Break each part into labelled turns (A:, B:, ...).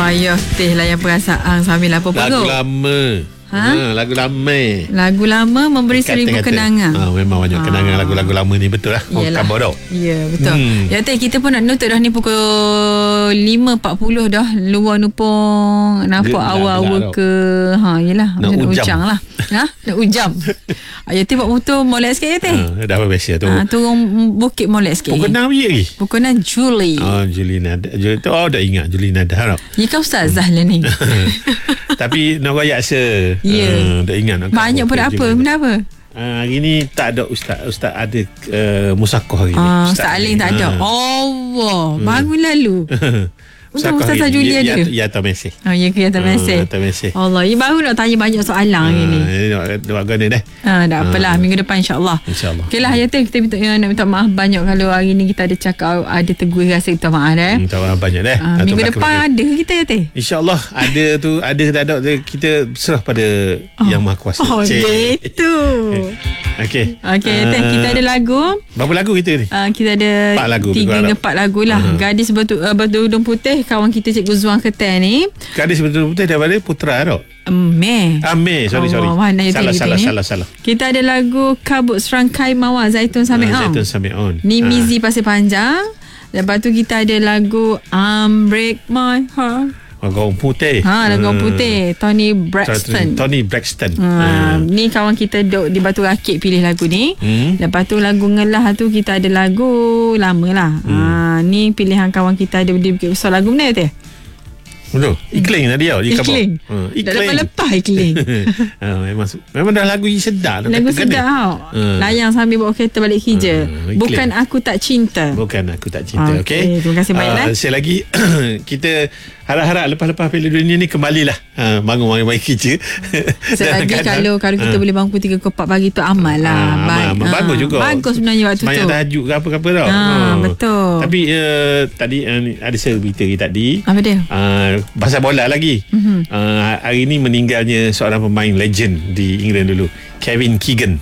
A: Ya, teh layan perasaan sambil apa perut.
B: Lagu lama. Lagu lama.
A: Lagu lama memberi seribu kenangan.
B: Memang banyak kenangan lagu-lagu lama ni, betul lah.
A: Ya, betul. Ya, teh kita pun nak nutup dah ni pukul 5.40 dah. Luar nupung nampak awal-awal ke. Yelah.
B: Nak ujang
A: lah. Nak ujam. Ya, teh buat motor molek sikit ya, teh.
B: Dah biasa tu.
A: Turun bukit molek sikit.
B: Pukul 6 lagi.
A: Pukul 6 Juli.
B: Juli Nada. Dah ingat Juli Nada.
A: Ya, kau ustazah lah ni.
B: Tapi nak rayak
A: Ya.
B: dah ingat.
A: Banyak pun apa? Benda apa?
B: Hari ni tak ada Ustaz ada musakoh hari ni.
A: Ustaz Aling tak ada. Allah, bangun lalu. Untuk Ustazah Julia ada.
B: Ya, tak mesej.
A: Ya ke, ya tak mesej. Allah, ya baru nak tanya banyak soalan hari ni.
B: Nak gana dah.
A: Tak apalah, minggu depan insya-Allah. Okeylah, ya teh, kita nak minta maaf banyak kalau hari ni kita ada cakap ada tegur rasa kita maaf dah.
B: Minta maaf banyak dah.
A: Minggu depan ada kita ya teh.
B: InsyaAllah ada tu, ada tak ada kita serah pada Yang Maha Kuasa.
A: Gitu. Okey, teh, kita ada lagu.
B: Berapa lagu kita ni?
A: Kita ada
B: 4 lagu.
A: 3 4 lagu lah. Gadis bertudung putih, kawan kita Cikgu Zuan Ketan ni.
B: Gadis bertudung putih daripada Putra Arok.
A: Meh.
B: Sorry. Salah.
A: Kita ada lagu Kabut Serangkai Mawar, Zaitun Sami'on. Ni Mizi Pasir Panjang. Lepas tu kita ada lagu Break My Heart.
B: Gaung putih.
A: Lagu Gaung putih, Tony Braxton. Ni kawan kita duduk di Batu Rakit pilih lagu ni. Lepas tu lagu Ngelah tu kita ada lagu lama lah. Ni pilihan kawan kita ada di Bukit Besar. Lagu mana teh?
B: Betul. Ikling tadi tau.
A: Ikling. Dah lepas Ikling.
B: Memang dah lagu sedap.
A: Lagu sedap tau. Layang sambil bawa kereta balik kerja. Bukan Aku Tak Cinta.
B: Okey.
A: Terima kasih banyak.
B: Sekali lagi kita harap-harap lepas-lepas Piala Dunia ni kembalilah bangun baik kerja.
A: Selagi kalau kita boleh bangun pukul 3 ke 4 pagi tu amal lah.
B: Bagus juga.
A: Bagus sebenarnya waktu tu.
B: Semayang tahajud ke apa-apa tau.
A: Betul.
B: Tapi tadi ada berita tadi.
A: Apa dia?
B: Pasal bola lagi. Hari ni meninggalnya seorang pemain legend di England dulu, Kevin Keegan.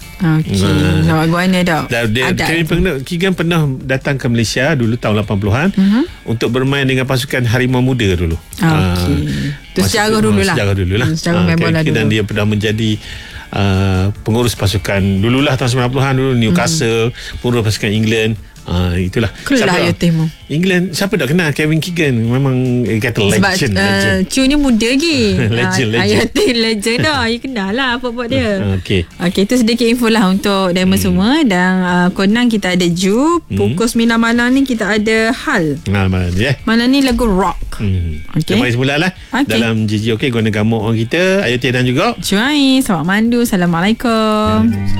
B: Kevin Keegan pernah datang ke Malaysia dulu tahun 80-an untuk bermain dengan pasukan Harimau Muda dulu.
A: Itu sejarah dulu lah. Sejarah main bola dulu.
B: Dan dia pernah menjadi pengurus pasukan dululah tahun 90-an dulu, Newcastle, pengurus pasukan England. Itulah.
A: Kelah ya temu.
B: England, siapa tak kenal Kevin Keegan? Memang kata legend.
A: Cu ni muda lagi.
B: legend.
A: Legend dah. You kenal lah apa buat dia.
B: Okey,
A: itu sedikit info lah untuk Diamond semua. Dan Konang kita ada Ju. Pukul 9 malam ni kita ada Hal. Malam ni lagu rock.
B: Mari semula lah. Dalam JJ guna gamuk orang kita, Ayu Tia dan juga
A: Cuai. Selamat mandu. Assalamualaikum.